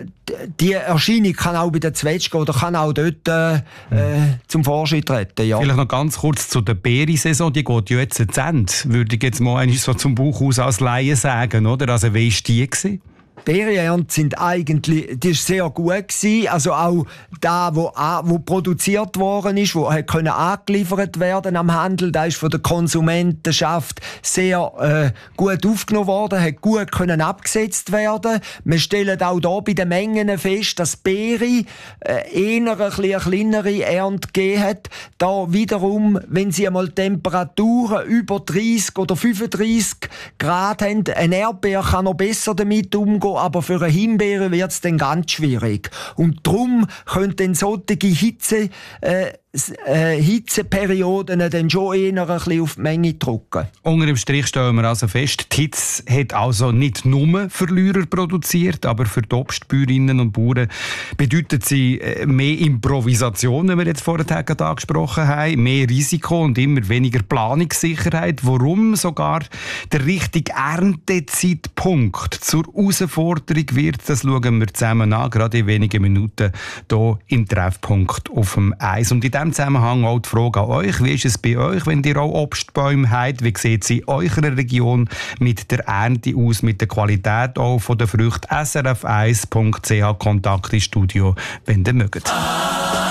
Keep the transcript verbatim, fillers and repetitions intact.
die Erscheinung kann auch bei den Zwetschgen oder kann auch dort äh, äh, zum Vorschein treten. Ja. Vielleicht noch ganz kurz zu der Beerensaison. Die geht ja jetzt zu Ende. Würde ich jetzt mal eigentlich so zum Bauch aus als Laie sagen, oder? Also wie war die gewesen? Die Beerenernte sind eigentlich, die ist sehr gut gewesen. Also auch da, wo, wo produziert worden ist, wo können angeliefert werden am Handel, da ist von der Konsumentenschaft sehr äh, gut aufgenommen worden, hat gut können abgesetzt werden. Wir stellen auch hier bei den Mengen fest, dass Beere äh, eher ein bisschen eine kleinere Ernte gegeben hat. Da wiederum, wenn sie einmal Temperaturen über dreißig oder fünfunddreißig Grad haben, ein Erdbeer kann noch besser damit umgehen, aber für eine Himbeere wird es dann ganz schwierig. Und darum können dann solche Hitze, äh, äh, Hitzeperioden dann schon eher ein bisschen auf die Menge drücken. Unter dem Strich stellen wir also fest, die Hitze hat also nicht nur Verlierer produziert, aber für die Obstbäuerinnen und Bauern bedeutet sie mehr Improvisation, wie wir jetzt vorher angesprochen haben, mehr Risiko und immer weniger Planungssicherheit. Warum sogar der richtige Erntezeitpunkt zur Herausforderung wird, das schauen wir zusammen an, gerade in wenigen Minuten hier im Treffpunkt auf dem Eis. Und in diesem Zusammenhang auch die Frage an euch, wie ist es bei euch, wenn ihr auch Obstbäume habt? Wie sieht es in eurer Region mit der Ernte aus, mit der Qualität auch von der Früchte? S R F eins Punkt C H Kontakt ins Studio, wenn ihr mögt.